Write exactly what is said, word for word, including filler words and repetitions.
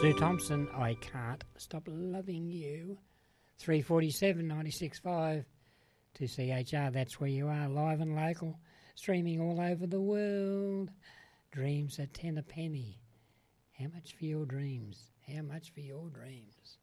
Sue Thompson, I Can't Stop Loving You. three forty-seven, ninety-six point five to C H R. That's where you are, live and local, streaming all over the world. Dreams at ten a penny. How much for your dreams? How much for your dreams?